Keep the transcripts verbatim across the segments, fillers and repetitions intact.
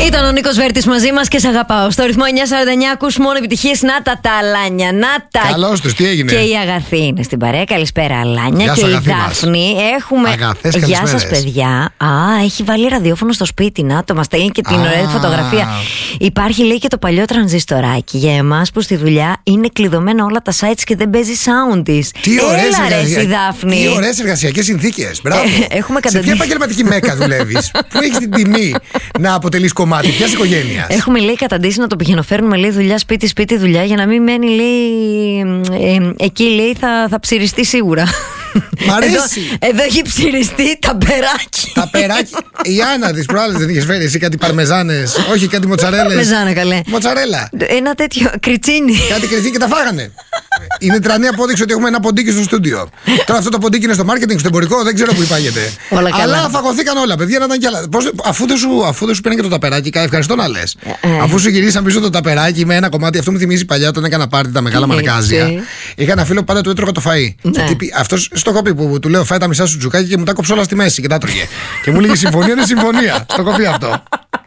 Ήταν ο Νίκος Βέρτης μαζί μας και σε αγαπάω. Στο ρυθμό εννιά σαράντα εννιά ακούς μόνο επιτυχίες. Να τα τα Αλάνια, να τα. Καλώς τους, τι έγινε. Και η Αγαθή είναι στην παρέα. Καλησπέρα, Αλάνια. Γεια και σας, η Αγαθή Δάφνη. Έχουμε. Αγαθές, Γεια σας, παιδιά. Α, έχει βάλει ραδιόφωνο στο σπίτι. Να το, μας στέλνει και την Α. ωραία φωτογραφία. Υπάρχει, λέει, και το παλιό τρανζιστοράκι για εμάς που στη δουλειά είναι κλειδωμένα όλα τα sites και δεν παίζει sound της. Τι ωραίες εργασια... εργασιακές συνθήκες. Μπράβο. Ε, έχουμε Σε ποια επαγγελματική μέκα δουλεύεις, που έχεις την τιμή να αποτελείς κομμάτι ποιας οικογένειας? Έχουμε, λέει, καταντήσει να το πηγαινοφέρνουμε, λέει, δουλειά, σπίτι, σπίτι, δουλειά, για να μην μένει, λέει, ε, εκεί, λέει, θα, θα ψηριστεί σίγουρα. Μ' αρέσει. Εδώ, εδώ έχει ψηριστεί τα περάκι. Τα περάκι. Η Άννα της προάλλες δεν είχες φέρει εσύ κάτι παρμεζάνες? Όχι, κάτι μοτσαρέλες? Παρμεζάνα, καλέ. Μοτσαρέλα. Ένα τέτοιο κριτσίνι. Κάτι κριτσίνι και τα φάγανε. Είναι τρανή απόδειξη ότι έχουμε ένα ποντίκι στο στούντιο. Τώρα αυτό το ποντίκι είναι στο μάρκετινγκ, στο εμπορικό, δεν ξέρω που υπάγεται. Όλα καλά. Αλλά φαγωθήκαν όλα, παιδιά, να ήταν κι άλλα. Πώς, αφού δεν σου, αφού δεν σου πήραν και το ταπεράκι, κάτι ευχαριστώ να λες. Ε, ε. Αφού σου γυρίσαν πίσω το ταπεράκι με ένα κομμάτι, αυτό μου θυμίζει παλιά όταν έκανα πάρτι τα μεγάλα μαρκάζια. Είχα ένα φίλο που πάντα του έτρωγα το φαΐ. Ναι. Αυτό στο κοπί που του λέω φάει τα μισά σου τζουκάκι και μου τα κόψε όλα στη μέση και τα τρώγε. Και μου λέγε συμφωνία είναι συμφωνία. Στο κοπί αυτό.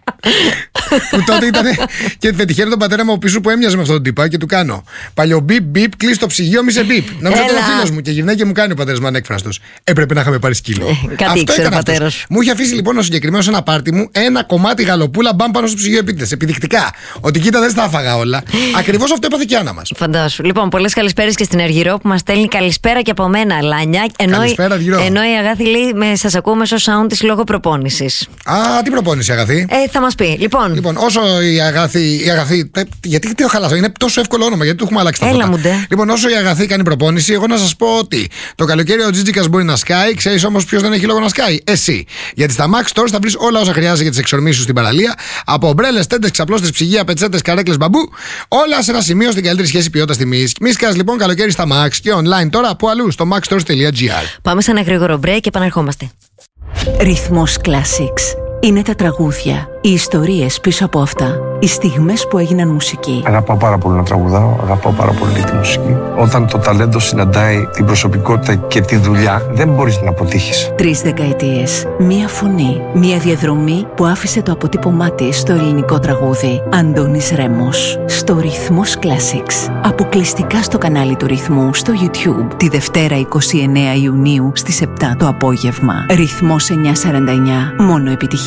Που τότε ήταν και πετυχαίνει τον πατέρα μου πίσω που έμοιαζε με αυτόν τον τυπά και του κάνω παλιό μπιπ, μπιπ, κλείσει το ψυγείο, μη σε μπιπ. Νόμιζα ότι ήταν φίλος μου και γυρνάει και μου κάνει ο πατέρας μου ανέκφραστος. Έπρεπε να είχαμε πάρει σκύλο. Ε, κάτι ήξερε ο πατέρας. Μου είχε αφήσει λοιπόν ο συγκεκριμένος ένα πάρτι μου ένα κομμάτι γαλοπούλα μπαμ πάνω στο ψυγείο επίτηδες. Επιδεικτικά. Ότι κοίτα δεν στα έφαγα όλα. Ακριβώς αυτό έπαθε και η Άννα μας. Φαντάσου. Λοιπόν, πολλές καλησπέρες και στην Αργυρό που μας στέλνει καλησπέρα και από μένα, Αλάνια. Ενώ, καλησπέρα, Αργυρό. Ενώ η Αγάθη λέει με, σας ακούω μέσω sound της λόγω προπόνησης. Α, τι προπόνηση, Αγαθή? Ε, θα μας πει. Λοιπόν, Λοιπόν, όσο η Αγαθή. Η Αγαθή γιατί τι χαλάσα, είναι τόσο εύκολο όνομα, γιατί του έχουμε αλλάξει τα Έλα φώτα. μου, ντε. Λοιπόν, όσο η Αγαθή κάνει προπόνηση, εγώ να σας πω ότι το καλοκαίρι ο Τζίτζικας μπορεί να σκάει, ξέρεις όμως ποιος δεν έχει λόγο να σκάει? Εσύ. Γιατί στα Max Stores θα βρεις όλα όσα χρειάζεται για τις εξορμήσεις σου στην παραλία, από ομπρέλες, τέντες, ξαπλώστες, ψυγεία, πετσέτες, καρέκλες, μπαμπού, όλα σε ένα σημείο στην καλύτερη σχέση ποιότητας τιμής. Μη σκάς λοιπόν καλοκαίρι στα Max και online τώρα από αλλού στο max stores τελεία gr. πάμε σε ένα γρήγορο break και επαναρχόμαστε. Ρυθμός Classics. Είναι τα τραγούδια, οι ιστορίες πίσω από αυτά, οι στιγμές που έγιναν μουσική. Αγαπάω πάρα πολύ να τραγουδάω, αγαπάω πάρα πολύ τη μουσική. Όταν το ταλέντο συναντάει την προσωπικότητα και τη δουλειά, δεν μπορείς να αποτύχεις. Τρεις δεκαετίες, μία φωνή, μία διαδρομή που άφησε το αποτύπωμά της στο ελληνικό τραγούδι. Αντώνης Ρέμος, στο Ρυθμός Classics. Αποκλειστικά στο κανάλι του Ρυθμού στο YouTube, τη Δευτέρα εικοστή ενάτη Ιουνίου στις επτά το απόγευμα. Ρυθμός εννιά σαράντα εννιά, μόνο επιτυχίες.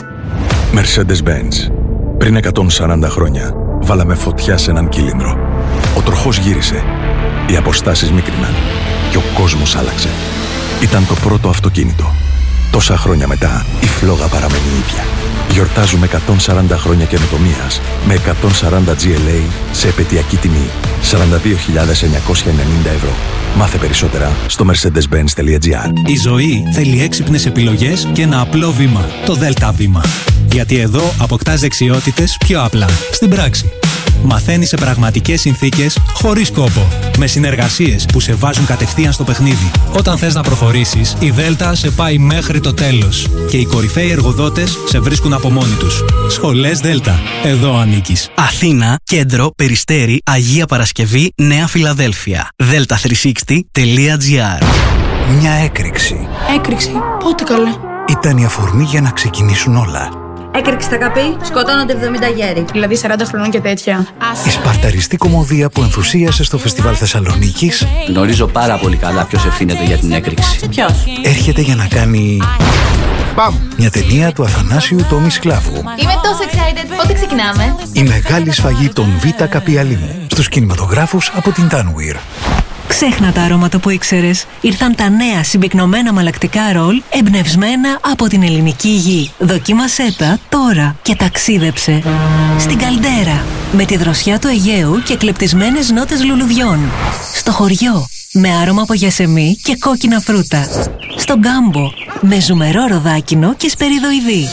Mercedes-Benz. Πριν εκατόν σαράντα χρόνια, βάλαμε φωτιά σε έναν κύλινδρο. Ο τροχός γύρισε, οι αποστάσεις μίκριναν και ο κόσμος άλλαξε. Ήταν το πρώτο αυτοκίνητο. Τόσα χρόνια μετά, η φλόγα παραμένει ίδια. Γιορτάζουμε εκατόν σαράντα χρόνια καινοτομίας με εκατόν σαράντα τζι ελ έι σε επαιτειακή τιμή σαράντα δύο χιλιάδες εννιακόσια ενενήντα ευρώ. Μάθε περισσότερα στο mercedes benz τελεία gr. Η ζωή θέλει έξυπνες επιλογές και ένα απλό βήμα, το Δέλτα βήμα. Γιατί εδώ αποκτάς δεξιότητες πιο απλά, στην πράξη. Μαθαίνεις σε πραγματικές συνθήκες, χωρίς κόπο. Με συνεργασίες που σε βάζουν κατευθείαν στο παιχνίδι. Όταν θες να προχωρήσεις, η Δέλτα σε πάει μέχρι το τέλος. Και οι κορυφαίοι εργοδότες σε βρίσκουν από μόνοι τους. Σχολές Δέλτα. Εδώ ανήκεις. Αθήνα, Κέντρο, Περιστέρι, Αγία Παρασκευή, Νέα Φιλαδέλφια. δέλτα τριακόσια εξήντα τελεία gr. Μια έκρηξη. Έκρηξη. Πότε καλέ? Ήταν η αφορμή για να ξεκινήσουν όλα. Έκρηξη θα καπεί, σκοτώνονται εβδομήντα γέροι. Δηλαδή σαράντα χρονών και τέτοια. Η σπαρταριστή κομμωδία που ενθουσίασε στο Φεστιβάλ Θεσσαλονίκης. Γνωρίζω πάρα πολύ καλά ποιος ευθύνεται για την έκρηξη. Ποιος? Έρχεται για να κάνει... Μπαμ! Μια ταινία του Αθανάσιου Τόμι Σκλάβου. Είμαι τόσο excited. Πότε ξεκινάμε? Η μεγάλη σφαγή των Β' Καπιαλίνου. Στους κινηματογράφους από την Tanweer. Ξέχνα τα αρώματα που ήξερες. Ήρθαν τα νέα συμπυκνωμένα μαλακτικά ρολ εμπνευσμένα από την ελληνική γη. Δοκίμασέ τα τώρα και ταξίδεψε στην Καλντέρα με τη δροσιά του Αιγαίου και κλεπτισμένες νότες λουλουδιών. Στο χωριό με άρωμα από γιασεμί και κόκκινα φρούτα. Στον Γκάμπο με ζουμερό ροδάκινο και σπεριδοειδή.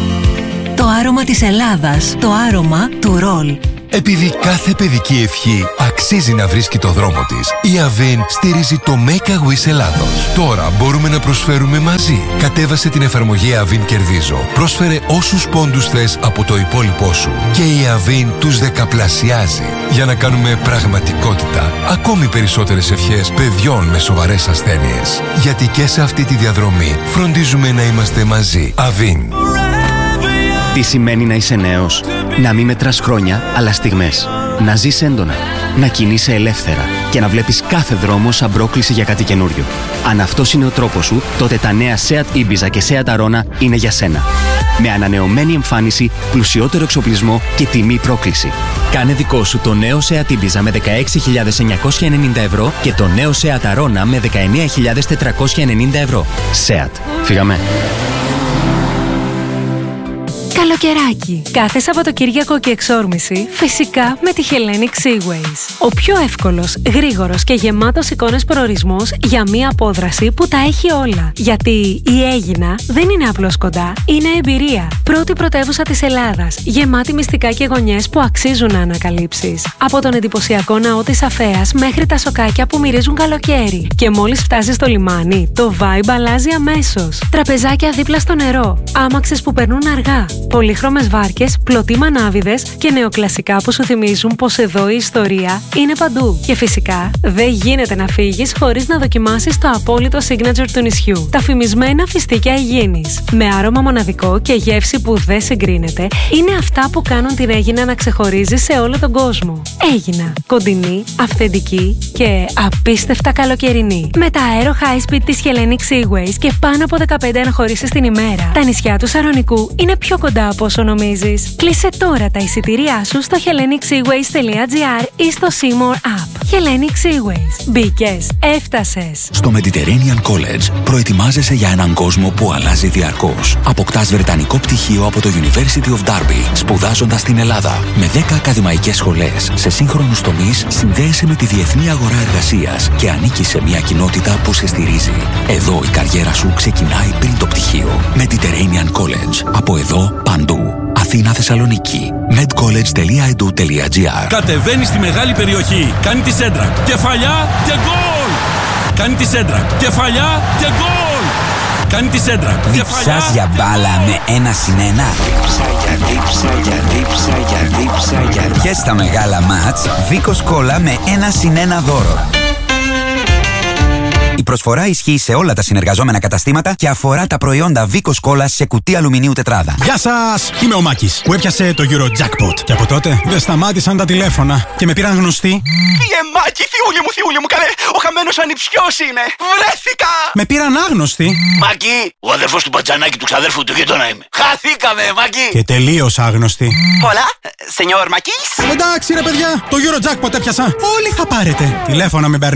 Το άρωμα της Ελλάδας, το άρωμα του ρολ. Επειδή κάθε παιδική ευχή αξίζει να βρίσκει το δρόμο της, η Avin στηρίζει το Make a Wish Ελλάδος. Τώρα μπορούμε να προσφέρουμε μαζί. Κατέβασε την εφαρμογή Avin Κερδίζω. Πρόσφερε όσους πόντους θες από το υπόλοιπό σου. Και η Avin τους δεκαπλασιάζει. Για να κάνουμε πραγματικότητα ακόμη περισσότερες ευχές παιδιών με σοβαρές ασθένειες. Γιατί και σε αυτή τη διαδρομή φροντίζουμε να είμαστε μαζί. Avin. Τι σημαίνει να είσαι νέος? Να μην μετράς χρόνια, αλλά στιγμές. Να ζεις έντονα, να κινείσαι ελεύθερα και να βλέπεις κάθε δρόμο σαν πρόκληση για κάτι καινούριο. Αν αυτός είναι ο τρόπος σου, τότε τα νέα Seat Ibiza και Seat Arona είναι για σένα. Με ανανεωμένη εμφάνιση, πλουσιότερο εξοπλισμό και τιμή πρόκληση. Κάνε δικό σου το νέο Seat Ibiza με δεκαέξι χιλιάδες εννιακόσια ενενήντα ευρώ και το νέο Seat Arona με δεκαεννέα χιλιάδες τετρακόσια ενενήντα ευρώ. Seat. Φύγαμε. Καλοκαιράκι. Κάθε Σαββατοκύριακο και εξόρμηση, φυσικά με τη Hellenic Seaways. Ο πιο εύκολος, γρήγορος και γεμάτος εικόνες προορισμός για μία απόδραση που τα έχει όλα. Γιατί η Αίγινα δεν είναι απλώς κοντά, είναι εμπειρία. Πρώτη πρωτεύουσα της Ελλάδας, γεμάτη μυστικά και γωνιές που αξίζουν να ανακαλύψεις. Από τον εντυπωσιακό ναό της Αφέας μέχρι τα σοκάκια που μυρίζουν καλοκαίρι. Και μόλις φτάσεις στο λιμάνι, το vibe αλλάζει αμέσως. Τραπεζάκια δίπλα στο νερό, άμαξες που περνούν αργά. Πολύχρωμες βάρκες, πλωτοί μανάβιδες και νεοκλασικά που σου θυμίζουν πως εδώ η ιστορία είναι παντού. Και φυσικά δεν γίνεται να φύγεις χωρίς να δοκιμάσεις το απόλυτο signature του νησιού. Τα φημισμένα φιστίκια Αιγίνης. Με άρωμα μοναδικό και γεύση που δεν συγκρίνεται, είναι αυτά που κάνουν την Αίγινα να ξεχωρίζει σε όλο τον κόσμο. Αίγινα. Κοντινή, αυθεντική και απίστευτα καλοκαιρινή. Με τα αέρο high speed της Hellenic Seaways και πάνω από δεκαπέντε αναχωρήσεις την ημέρα, τα νησιά του Σαρονικού είναι πιο κοντά από όσο νομίζεις. Κλείσε τώρα τα εισιτήριά σου στο hellenic seaways τελεία gr ή στο Seymour App. Hellenic Seaways. Μπήκες, έφτασες. Στο Mediterranean College προετοιμάζεσαι για έναν κόσμο που αλλάζει διαρκώς. Αποκτάς βρετανικό πτυχίο από το University of Derby, σπουδάζοντας στην Ελλάδα. Με δέκα ακαδημαϊκές σχολές σε σύγχρονους τομείς, συνδέεσαι με τη διεθνή αγορά εργασίας και ανήκεις σε μια κοινότητα που σε στηρίζει. Εδώ η καριέρα σου ξεκινάει πριν το πτυχίο. Mediterranean College. Από εδώ παντού. Αθήνα, Θεσσαλονίκη. medcollege τελεία e d u τελεία gr. Κατεβαίνει στη μεγάλη περιοχή. Κάνει τη σέντρα. Κεφαλιά και γκολ! Κάνει τη σέντρα. Κεφαλιά και γκολ! Κάνει τη σέντρα. Διψάς για μπάλα με ένα συν ένα. Δίψα για δίψα για δίψα για δίψα για. Και στα μεγάλα μάτς, Βίκος Κόλλα με ένα συν ένα δώρο. Η προσφορά ισχύει σε όλα τα συνεργαζόμενα καταστήματα και αφορά τα προϊόντα Βίκος Κόλλα σε κουτί αλουμινίου τετράδα. Γεια σας! Είμαι ο Μάκης που έπιασε το Eurojackpot. Και από τότε δεν σταμάτησαν τα τηλέφωνα και με πήραν γνωστοί. Φύγε Μάκη, θειούλη μου, θειούλη μου, καλέ! Ο χαμένος ανιψιός είμαι! Βρέθηκα! Με πήραν άγνωστοι. Μάκη, ο αδερφός του Πατζανάκη του ξαδέρφου του γείτονα είμαι. Χαθήκαμε, Μάκη! Και τελείως άγνωστοι. Πολλά, σενιόρ Μακής! Εντάξει ρε παιδιά, το Eurojackpot έπιασα. Όλοι θα πάρετε. Τηλέφωνα με